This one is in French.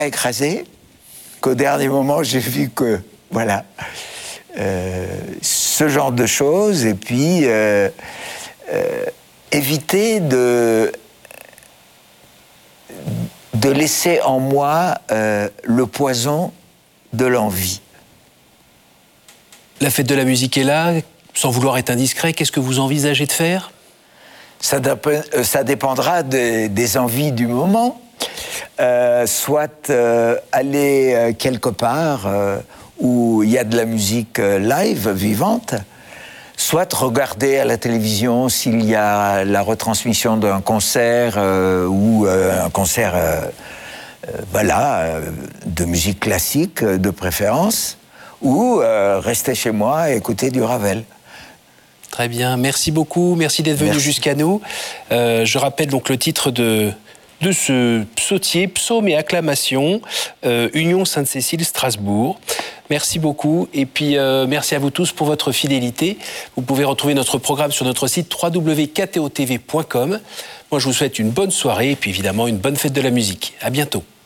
écrasé qu'au dernier moment, j'ai vu que, voilà, ce genre de choses, et puis éviter de laisser en moi le poison de l'envie. La fête de la musique est là, sans vouloir être indiscret, qu'est-ce que vous envisagez de faire ? Ça dépendra des envies du moment. Soit aller quelque part où il y a de la musique live, vivante, soit regarder à la télévision s'il y a la retransmission d'un concert ou un concert de musique classique de préférence, ou rester chez moi et écouter du Ravel. Très bien, merci beaucoup, merci d'être venu jusqu'à nous. Je rappelle donc le titre de ce psautier, Psaumes et acclamations, Union Sainte-Cécile, Strasbourg. Merci beaucoup, et puis merci à vous tous pour votre fidélité. Vous pouvez retrouver notre programme sur notre site www.ktotv.com. Moi, je vous souhaite une bonne soirée, et puis évidemment une bonne fête de la musique. À bientôt.